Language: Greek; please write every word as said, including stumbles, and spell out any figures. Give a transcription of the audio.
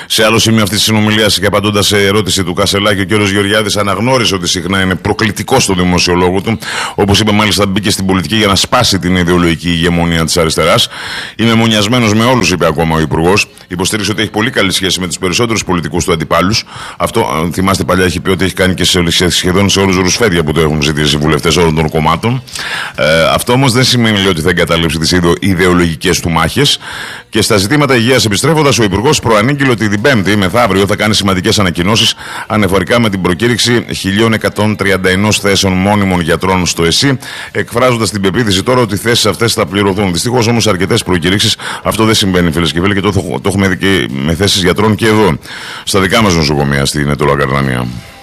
Σε άλλο σημείο αυτή τη συνομιλία και απαντώντας σε ερώτηση του Κασελάκη, ο κ. Γεωργιάδης αναγνώρισε ότι συχνά είναι προκλητικό στο δημοσιολόγο του. Όπως είπε, μάλιστα μπήκε στην πολιτική για να σπάσει την ιδεολογική ηγεμονία της αριστεράς. Είμαι μονιασμένος με όλους, είπε ακόμα ο Υπουργός. Υποστήριξε ότι έχει πολύ καλή σχέση με τους περισσότερους πολιτικούς του αντιπάλους. Αυτό, θυμάστε, παλιά έχει πει ότι έχει κάνει και σε, σχεδόν σε όλους τους ρουσφέδια που το έχουν ζητήσει οι βουλευτές όλων των κομμάτων. Ε, αυτό όμως δεν σημαίνει λέει, ότι θα εγκαταλείψει τις ιδεολογικές του μάχες. Και στα ζητήματα υγείας επιστρέφοντας, ο Υπουργός προανήγγειλε ότι την Πέμπτη μεθαύριο θα κάνει σημαντικές ανακοινώσεις αναφορικά με την προκήρυξη χίλια εκατόν τριάντα ένα θέσεων μόνιμων γιατρών στο ΕΣΥ, εκφράζοντας την πεποίθηση τώρα ότι οι θέσεις αυτές θα πληρωθούν. Δυστυχώς όμως, αρκετές προκήρυξεις αυτό δεν συμβαίνει, φίλες και φίλοι, και το, το έχουμε δει και με θέσεις γιατρών και εδώ, στα δικά μας νοσοκομεία στην Ετωλοκαρνανία.